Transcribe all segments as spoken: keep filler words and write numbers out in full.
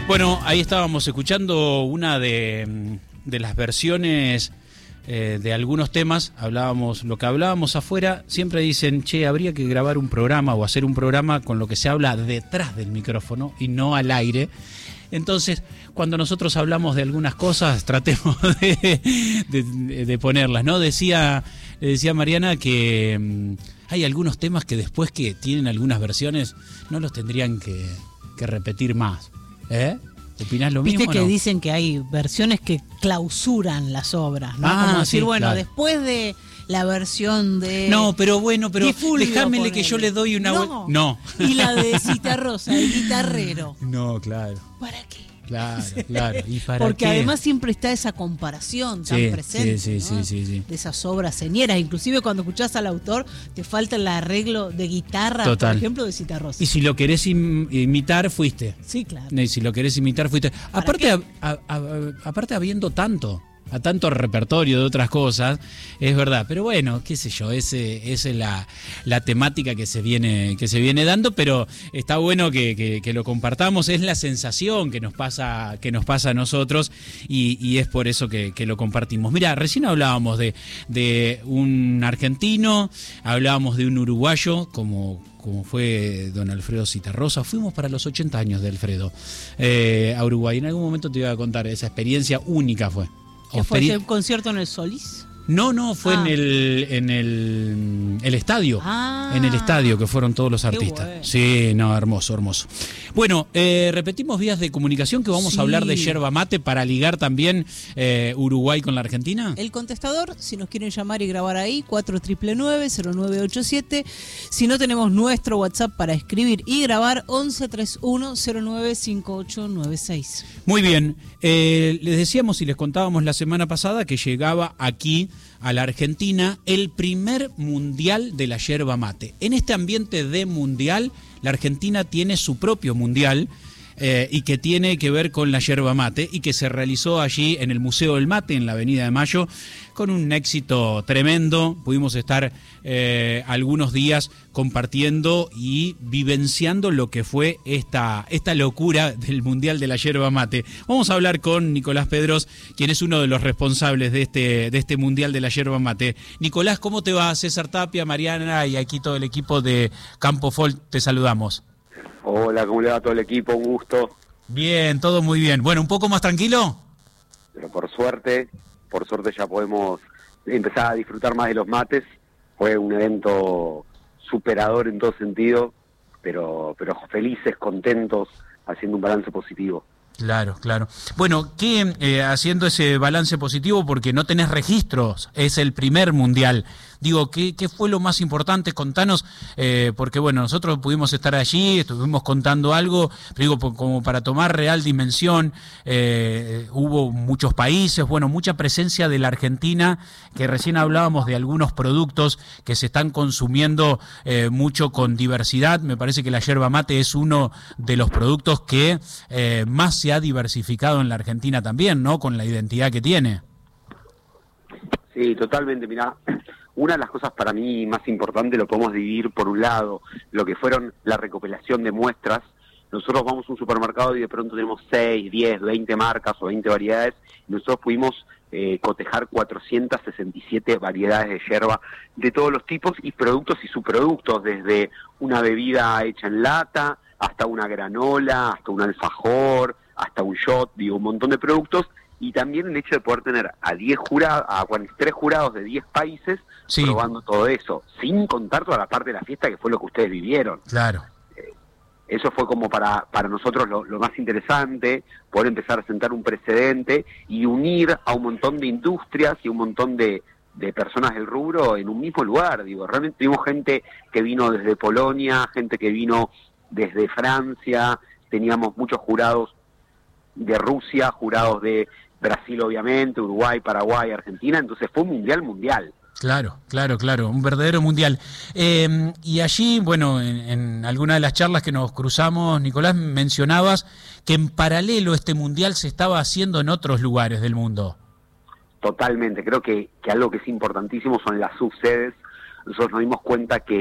Bueno, ahí estábamos escuchando una de, de las versiones eh, de algunos temas. Hablábamos, lo que hablábamos afuera, siempre dicen, che, habría que grabar un programa o hacer un programa con lo que se habla detrás del micrófono y no al aire. Entonces, cuando nosotros hablamos de algunas cosas, tratemos de, de, de ponerlas, ¿no? Decía, decía Mariana que um, hay algunos temas que después que tienen algunas versiones no los tendrían que, que repetir más. ¿Eh? ¿Opinás lo mismo? Viste que no? dicen que hay versiones que clausuran las obras, ¿no? Ah, Como decir, sí, bueno, claro. Después de la versión de... No, pero bueno, pero Fulvio, dejámele ponele. que yo le doy una... No. no. Y la de Citarrosa, el guitarrero. No, claro. ¿Para qué? Claro, claro. ¿Y para Porque qué? además siempre está esa comparación tan Sí, presente, sí, sí, ¿no? sí, sí, sí. De esas obras señeras. Inclusive cuando escuchás al autor, te falta el arreglo de guitarra, Total. por ejemplo, de Citarrosa. Y si lo querés im- imitar, fuiste. Sí, claro. Y si lo querés imitar, fuiste. Aparte, a- a- a- aparte habiendo tanto, a tanto repertorio de otras cosas, es verdad. Pero bueno, qué sé yo, ese, esa es la, la temática que se viene, que se viene dando, pero está bueno que, que, que lo compartamos. Es la sensación que nos pasa, que nos pasa a nosotros, y, y es por eso que, que lo compartimos. Mira, recién hablábamos de, de un argentino, hablábamos de un uruguayo, como como fue don Alfredo Citarrosa. Fuimos para los ochenta años de Alfredo eh, a Uruguay. En algún momento te iba a contar, esa experiencia única fue. ¿Qué fue Experi- ese concierto en el Solís? No, no, fue Ah. en el en el, el estadio. Ah. En el estadio, que fueron todos los Qué artistas. bueno. Sí, no, hermoso, hermoso. Bueno, eh, repetimos vías de comunicación, que vamos Sí. a hablar de yerba mate para ligar también eh, Uruguay con la Argentina. El contestador, si nos quieren llamar y grabar ahí, cuatro nueve nueve, cero nueve ocho siete. Si no, tenemos nuestro WhatsApp para escribir y grabar, once treinta y uno, cero nueve cinco ocho nueve seis. Muy bien, eh, les decíamos y les contábamos la semana pasada que llegaba aquí a la Argentina el primer mundial de la yerba mate. En este ambiente de mundial, la Argentina tiene su propio mundial eh, y que tiene que ver con la yerba mate y que se realizó allí en el Museo del Mate, en la Avenida de Mayo, con un éxito tremendo. Pudimos estar eh, algunos días compartiendo y vivenciando lo que fue esta, esta locura del Mundial de la Yerba Mate. Vamos a hablar con Nicolás Pedros, quien es uno de los responsables de este, de este Mundial de la Yerba Mate. Nicolás, ¿cómo te va? César Tapia, Mariana y aquí todo el equipo de Campo Folk, te saludamos. Hola, ¿cómo le va a todo el equipo? Un gusto. Bien, todo muy bien. Bueno, ¿un poco más tranquilo? Pero por suerte, por suerte ya podemos empezar a disfrutar más de los mates. Fue un evento superador en todo sentido, pero, pero felices, contentos, haciendo un balance positivo. Claro, claro. Bueno, ¿qué, eh, haciendo ese balance positivo, porque no tenés registros, es el primer mundial? Digo, ¿qué, qué fue lo más importante? Contanos, eh, porque bueno, nosotros pudimos estar allí, estuvimos contando algo, pero digo, po- como para tomar real dimensión, eh, hubo muchos países, bueno, mucha presencia de la Argentina, que recién hablábamos de algunos productos que se están consumiendo eh, mucho con diversidad. Me parece que la yerba mate es uno de los productos que eh, más se ha diversificado en la Argentina también, ¿no? Con la identidad que tiene. Sí, totalmente. Mirá, una de las cosas para mí más importantes lo podemos dividir por un lado, lo que fueron la recopilación de muestras. Nosotros vamos a un supermercado y de pronto tenemos seis, diez, veinte marcas o veinte variedades, y nosotros pudimos eh, cotejar cuatrocientas sesenta y siete variedades de yerba de todos los tipos y productos y subproductos, desde una bebida hecha en lata, hasta una granola, hasta un alfajor, hasta un shot, digo, un montón de productos. Y también el hecho de poder tener a diez jurados, a cuarenta y tres jurados de diez países, Sí. probando todo eso, sin contar toda la parte de la fiesta que fue lo que ustedes vivieron. Claro. Eso fue como para, para nosotros lo, lo más interesante, poder empezar a sentar un precedente y unir a un montón de industrias y un montón de, de personas del rubro en un mismo lugar. Digo, realmente tuvimos gente que vino desde Polonia, gente que vino desde Francia, teníamos muchos jurados de Rusia, jurados de Brasil obviamente, Uruguay, Paraguay, Argentina, entonces fue un mundial mundial. Claro, claro, claro, un verdadero mundial. Eh, y allí, bueno, en, en alguna de las charlas que nos cruzamos, Nicolás, mencionabas que en paralelo este mundial se estaba haciendo en otros lugares del mundo. Totalmente, creo que, que algo que es importantísimo son las subsedes. Nosotros nos dimos cuenta que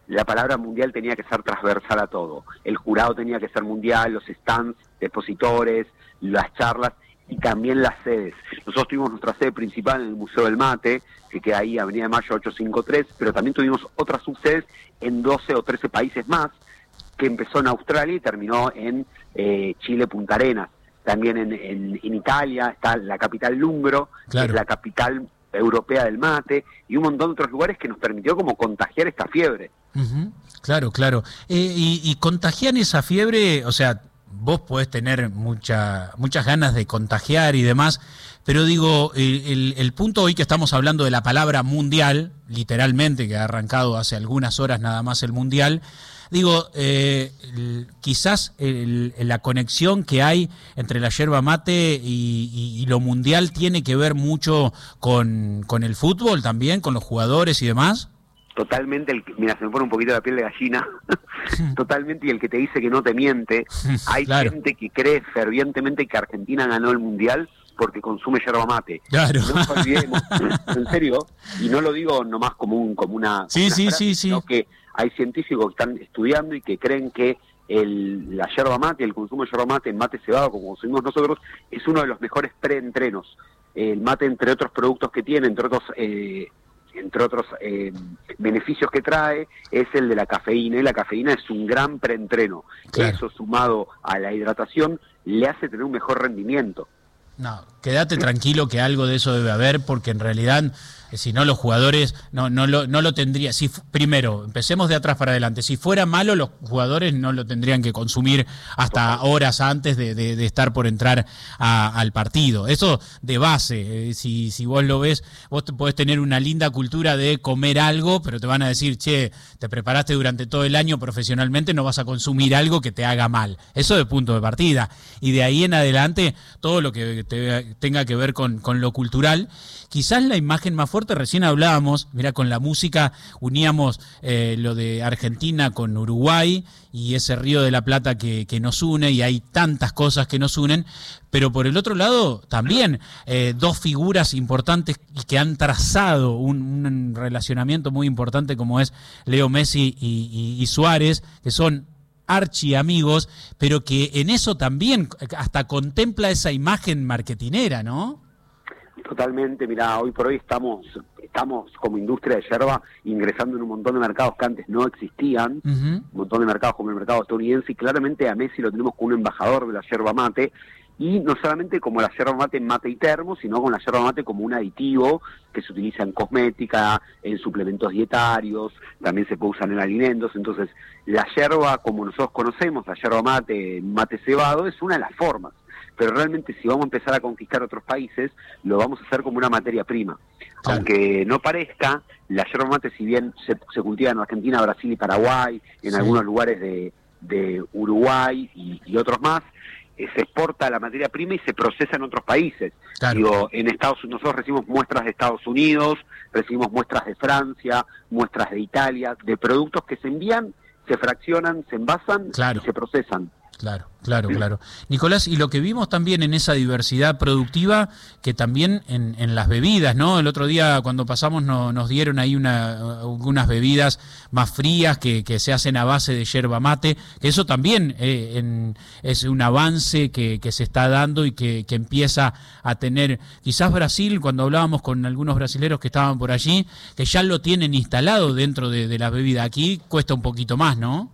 la palabra mundial tenía que ser transversal a todo. El jurado tenía que ser mundial, los stands, expositores, las charlas y también las sedes. Nosotros tuvimos nuestra sede principal en el Museo del Mate, que queda ahí, Avenida de Mayo ochocientos cincuenta y tres, pero también tuvimos otras subsedes en doce o trece países más, que empezó en Australia y terminó en eh, Chile, Punta Arenas. También en, en, en Italia está la capital Lumbro, claro, que es la capital europea del mate, y un montón de otros lugares que nos permitió como contagiar esta fiebre. Uh-huh. Claro, claro. Eh, y, y contagiar esa fiebre, o sea, vos podés tener mucha, muchas ganas de contagiar y demás, pero digo, el, el, el punto hoy que estamos hablando de la palabra mundial, literalmente, que ha arrancado hace algunas horas nada más el mundial, digo, eh, el, quizás el, la conexión que hay entre la yerba mate y, y, y lo mundial tiene que ver mucho con, con el fútbol también, con los jugadores y demás. Totalmente, el, mira, se me pone un poquito la piel de gallina, totalmente, y el que te dice que no te miente, hay claro. gente que cree fervientemente que Argentina ganó el mundial porque consume yerba mate. Claro. No nos olvidemos, en serio, y no lo digo nomás como un como una, sí, una sí, frase, sí, sino sí. que hay científicos que están estudiando y que creen que el, la yerba mate, el consumo de yerba mate, el mate cebado, como consumimos nosotros, es uno de los mejores preentrenos. El mate, entre otros productos que tiene, entre otros eh, entre otros eh, beneficios que trae, es el de la cafeína, y la cafeína es un gran preentreno. Claro. Eso, sumado a la hidratación, le hace tener un mejor rendimiento. No, quédate tranquilo que algo de eso debe haber, porque en realidad, si no, los jugadores no no lo no lo tendrían. Si primero, empecemos de atrás para adelante. Si fuera malo, los jugadores no lo tendrían que consumir hasta horas antes de, de, de estar por entrar a, al partido. Eso de base. Eh, si, si vos lo ves, vos te podés tener una linda cultura de comer algo, pero te van a decir, che, te preparaste durante todo el año profesionalmente, no vas a consumir algo que te haga mal. Eso de punto de partida. Y de ahí en adelante, todo lo que te, tenga que ver con, con lo cultural. Quizás la imagen más fuerte, recién hablábamos, mira, con la música uníamos eh, lo de Argentina con Uruguay y ese Río de la Plata que, que nos une, y hay tantas cosas que nos unen, pero por el otro lado también eh, dos figuras importantes y que han trazado un, un relacionamiento muy importante como es Leo Messi y, y, y Suárez, que son archi amigos, pero que en eso también hasta contempla esa imagen marketinera, ¿no? Totalmente, mirá, hoy por hoy estamos estamos como industria de yerba ingresando en un montón de mercados que antes no existían, uh-huh. un montón de mercados como el mercado estadounidense, y claramente a Messi lo tenemos como un embajador de la yerba mate, y no solamente como la yerba mate en mate y termo, sino con la yerba mate como un aditivo que se utiliza en cosmética, en suplementos dietarios, también se puede usar en alimentos. Entonces, la yerba como nosotros conocemos, la yerba mate, mate cebado, es una de las formas. Pero realmente si vamos a empezar a conquistar otros países, lo vamos a hacer como una materia prima. Claro. Aunque no parezca, la yerba mate, si bien se, se cultiva en Argentina, Brasil y Paraguay, en sí. algunos lugares de, de Uruguay y, y otros más, eh, se exporta la materia prima y se procesa en otros países. Claro. Digo, en Estados Unidos, nosotros recibimos muestras de Estados Unidos, recibimos muestras de Francia, muestras de Italia, de productos que se envían, se fraccionan, se envasan claro. y se procesan. Claro, claro, claro. Nicolás, y lo que vimos también en esa diversidad productiva, que también en, en las bebidas, ¿no? El otro día cuando pasamos no, nos dieron ahí una, unas bebidas más frías que, que se hacen a base de yerba mate, que eso también eh, en, es un avance que, que se está dando y que, que empieza a tener, quizás Brasil, cuando hablábamos con algunos brasileros que estaban por allí, que ya lo tienen instalado dentro de, de las bebidas. Aquí cuesta un poquito más, ¿no?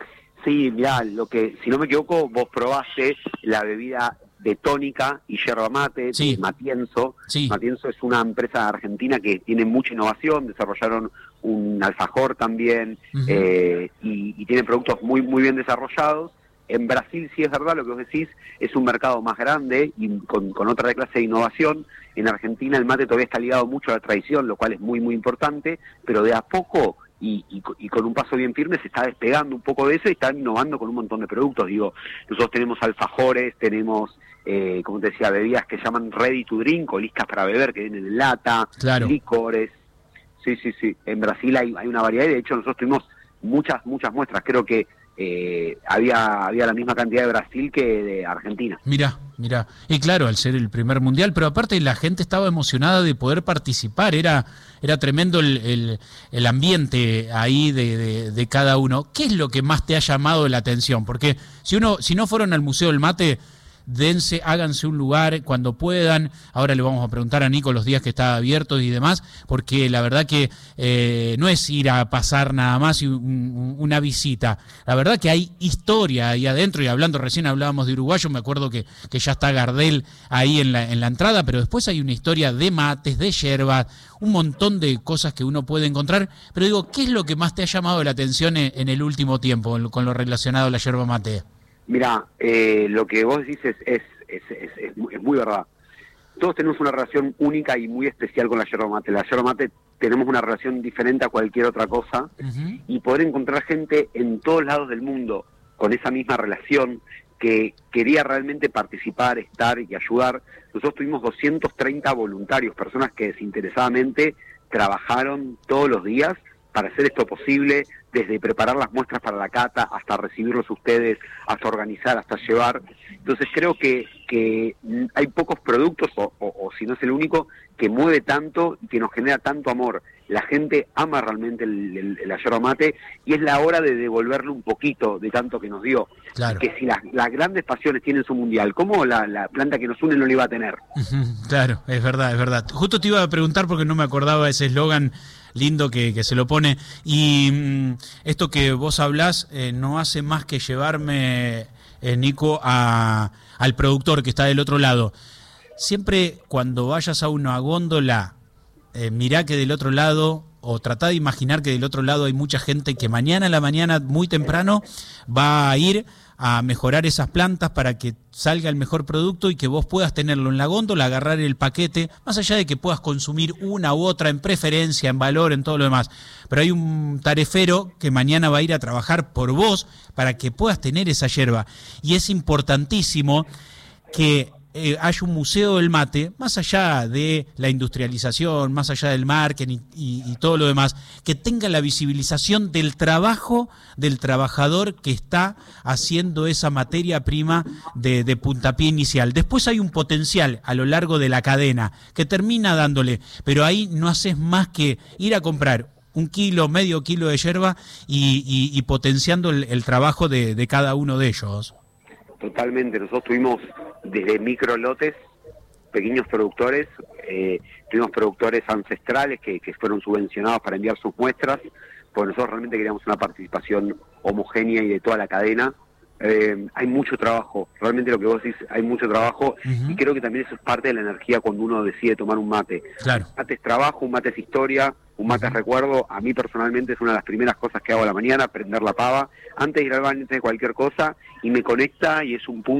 Sí, mirá, lo que, si no me equivoco, vos probaste la bebida de tónica y yerba mate, sí. de Matienzo. Sí. Matienzo es una empresa argentina que tiene mucha innovación, desarrollaron un alfajor también, uh-huh. eh, y, y tiene productos muy muy bien desarrollados. En Brasil, sí es verdad lo que vos decís, es un mercado más grande y con, con otra clase de innovación. En Argentina el mate todavía está ligado mucho a la tradición, lo cual es muy muy importante, pero de a poco... Y, y, y con un paso bien firme se está despegando un poco de eso y están innovando con un montón de productos. Digo, nosotros tenemos alfajores, tenemos, eh, como te decía, bebidas que llaman ready to drink o listas para beber, que vienen en lata, claro. licores. Sí, sí, sí. En Brasil hay, hay una variedad y de hecho nosotros tuvimos muchas, muchas muestras. Creo que eh, había había la misma cantidad de Brasil que de Argentina. Mirá, mirá. Y claro, al ser el primer mundial, pero aparte la gente estaba emocionada de poder participar, era era tremendo el, el, el ambiente ahí de, de, de cada uno. ¿Qué es lo que más te ha llamado la atención? Porque si uno si no fueron al Museo del Mate, dense, háganse un lugar cuando puedan. Ahora le vamos a preguntar a Nico los días que está abierto y demás, porque la verdad que eh, no es ir a pasar nada más y un, un, una visita. La verdad que hay historia ahí adentro, y hablando, recién hablábamos de uruguayo, me acuerdo que, que ya está Gardel ahí en la, en la entrada, pero después hay una historia de mates, de yerbas, un montón de cosas que uno puede encontrar. Pero digo, ¿qué es lo que más te ha llamado la atención en, en el último tiempo con lo relacionado a la yerba mate? Mira, eh, lo que vos dices es, es, es, es, muy, es muy verdad. Todos tenemos una relación única y muy especial con la yerba mate. La yerba mate tenemos una relación diferente a cualquier otra cosa, uh-huh. y poder encontrar gente en todos lados del mundo con esa misma relación que quería realmente participar, estar y ayudar. Nosotros tuvimos doscientos treinta voluntarios, personas que desinteresadamente trabajaron todos los días para hacer esto posible, desde preparar las muestras para la cata, hasta recibirlos ustedes, hasta organizar, hasta llevar. Entonces creo que, que hay pocos productos, o, o, o si no es el único, que mueve tanto y que nos genera tanto amor. La gente ama realmente el, el, el la yerba mate, y es la hora de devolverle un poquito de tanto que nos dio. Claro. Que si las, las grandes pasiones tienen su mundial, ¿cómo la, la planta que nos une no lo iba a tener? Claro, es verdad, es verdad. Justo te iba a preguntar porque no me acordaba ese eslogan lindo que, que se lo pone. Y mmm, esto que vos hablás eh, no hace más que llevarme, eh, Nico, a, al productor que está del otro lado. Siempre cuando vayas a una góndola, eh, mirá que del otro lado, o tratá de imaginar que del otro lado hay mucha gente que mañana en la mañana, muy temprano, va a ir a mejorar esas plantas para que salga el mejor producto y que vos puedas tenerlo en la góndola, agarrar el paquete, más allá de que puedas consumir una u otra en preferencia, en valor, en todo lo demás. Pero hay un tarefero que mañana va a ir a trabajar por vos para que puedas tener esa yerba. Y es importantísimo que Eh, hay un museo del mate, más allá de la industrialización, más allá del marketing y, y, y todo lo demás, que tenga la visibilización del trabajo del trabajador que está haciendo esa materia prima de, de puntapié inicial. Después hay un potencial a lo largo de la cadena que termina dándole, pero ahí no haces más que ir a comprar un kilo, medio kilo de yerba y, y, y potenciando el, el trabajo de, de cada uno de ellos. Totalmente, nosotros tuvimos desde micro lotes, pequeños productores, eh, tuvimos productores ancestrales que, que fueron subvencionados para enviar sus muestras, porque nosotros realmente queríamos una participación homogénea y de toda la cadena. Eh, hay mucho trabajo, realmente lo que vos decís, hay mucho trabajo, uh-huh. y creo que también eso es parte de la energía cuando uno decide tomar un mate. Claro. Un mate es trabajo, un mate es historia, un mate es recuerdo. A mí personalmente es una de las primeras cosas que hago a la mañana, prender la pava, antes de ir al baño, antes de cualquier cosa, y me conecta y es un punto